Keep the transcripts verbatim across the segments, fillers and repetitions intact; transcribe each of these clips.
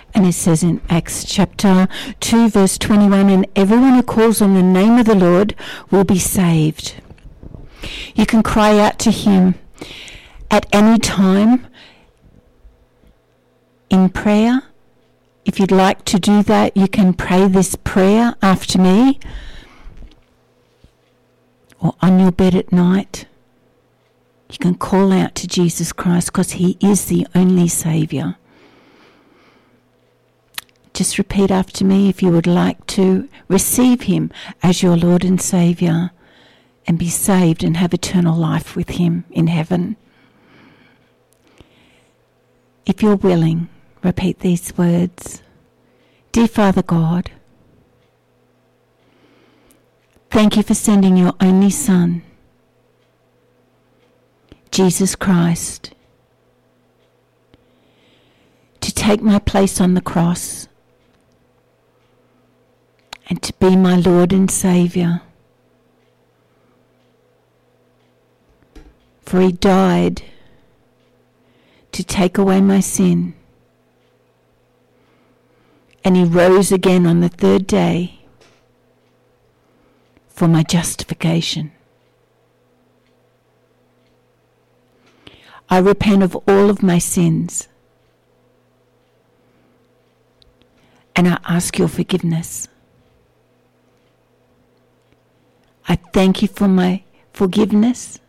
And it says in Acts chapter two, verse twenty-one, and everyone who calls on the name of the Lord will be saved. You can cry out to him at any time in prayer. If you'd like to do that, you can pray this prayer after me, or on your bed at night. You can call out to Jesus Christ because he is the only Saviour. Just repeat after me if you would like to receive him as your Lord and Saviour and be saved and have eternal life with him in heaven. If you're willing, repeat these words. Dear Father God, thank you for sending your only Son, Jesus Christ, to take my place on the cross and to be my Lord and Saviour. For he died to take away my sin, and he rose again on the third day for my justification. I repent of all of my sins, and I ask your forgiveness. I thank you for my forgiveness.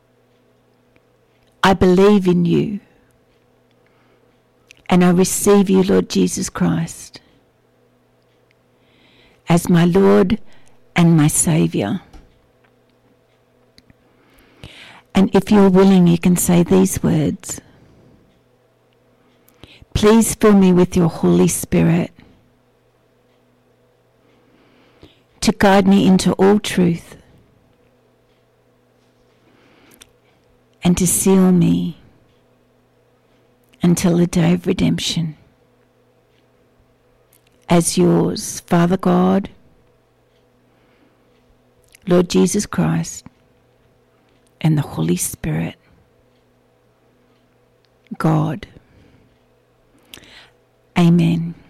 I believe in you, and I receive you, Lord Jesus Christ, as my Lord and my Saviour. And if you're willing, you can say these words. Please fill me with your Holy Spirit to guide me into all truth and to seal me until the day of redemption as yours, Father God, Lord Jesus Christ, and the Holy Spirit, God. Amen.